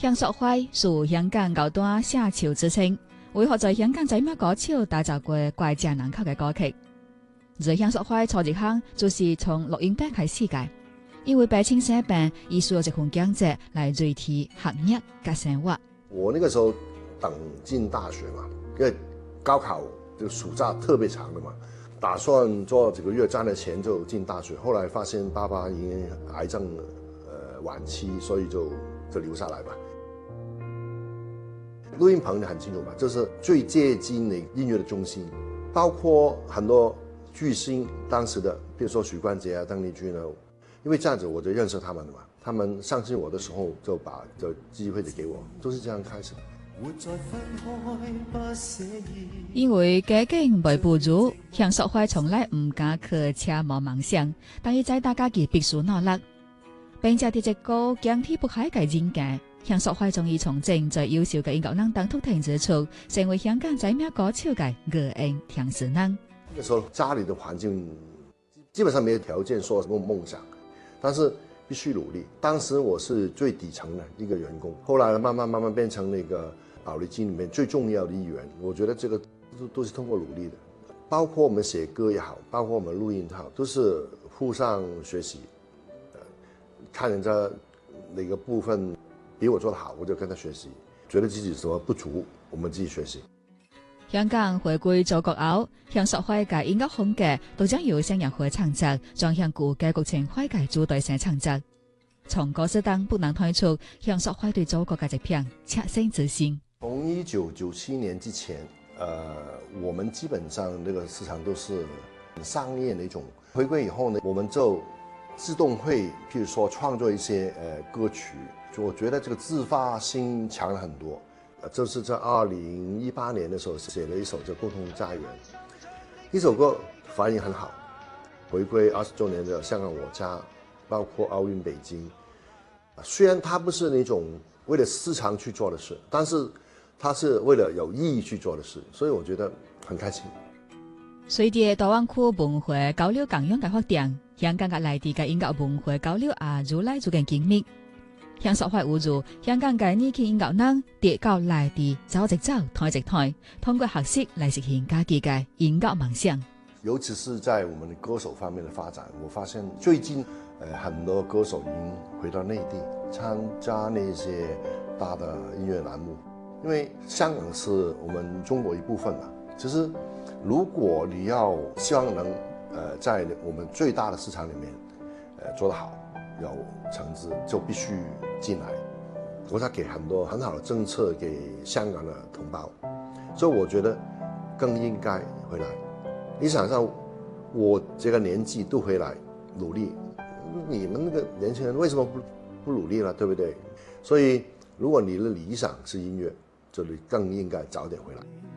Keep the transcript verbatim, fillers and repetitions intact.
向淑慧属香港高端寫潮之稱，為何在香港仔咩歌手打造過膾炙人口嘅歌曲？在向淑慧初入行就是從錄音帶開始嘅，因為白青社病以需要一份經濟來追提學業嘅生活。 我那個時候等進大學嘛，因為高考這個暑假特別長的嘛，打算做幾個月賺了錢就進大學，後來發現爸爸已經癌症呃晚期，所以就就留下來吧。錄音棚你很清楚嘛，這是最接近的音樂的中心，包括很多巨星當時的，比如說許冠傑啊、鄧麗君啊，因為這樣子我就認識他們了嘛，他們相信我的時候就把這機會就給我，都是這樣開始的。 因為家境未富足，向淑慧從來唔敢去奢望夢想，但係在大家嘅必須努力，並且啲只高驚天不開嘅境界。向淑慧終於從正最優秀嘅音樂人當突挺之處，成為香港仔咩歌手嘅熱愛天使人。 那個時候家裏的環境基本上沒有條件說什麼夢想，但是必須努力。當時我是最底層的一個員工，後來慢慢慢慢變成那個寶麗金裏面最重要的一員。我覺得這個都都是通過努力的，包括我們寫歌也好，包括我們錄音也好，都是互相學習。看人家哪個部分比我做得好，我就跟他學習，覺得自己什麼不足，我們自己學習。 香港回歸祖國後，向淑慧嘅音樂風格都將由向日葵創作轉向古嘅國情懷嘅主隊性創作。從歌詞當不難睇出，向淑慧對祖國嘅一片切身之心。 從一九九七年之前，呃，我們基本上那個市場都是很商業的一種。回歸以後呢，我們就自動會，譬如說創作一些呃歌曲，就我覺得這個自發性強了很多。呃，就是在二零一八年的時候寫了一首叫《共同家園》，一首歌反應很好。回歸二十周年的香港我家，包括奧運北京，雖然它不是那種為了市場去做的事，但是它是為了有意義去做的事，所以我覺得很開心。 隨着大灣區文化交流更樣嘅發展，香港嘅內地嘅音樂文化交流也越來越緊密。向淑慧預祝香港嘅年輕音樂人跌到內地走直走，抬直抬，通過學習來實現自己嘅音樂夢想。 尤其是在我們的歌手方面的發展，我發現最近，呃，很多歌手已經回到內地參加那些大的音樂欄目，因為香港是我們中國一部分嘛。其實，如果你要希望能，呃，在我們最大的市場裡面，呃，做得好，有成績，就必須進來。國家給很多很好的政策給香港的同胞，所以我覺得更應該回來。你想想，我這個年紀都回來努力，你們那個年輕人為什麼不不努力呢？對不對？所以，如果你的理想是音樂，就你更應該早點回來。